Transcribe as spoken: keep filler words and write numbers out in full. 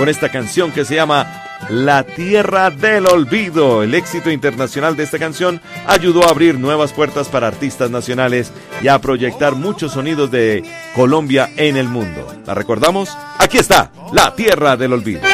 con esta canción que se llama La Tierra del Olvido. El éxito internacional de esta canción ayudó a abrir nuevas puertas para artistas nacionales y a proyectar muchos sonidos de Colombia en el mundo. ¿La recordamos? Aquí está, La Tierra del Olvido.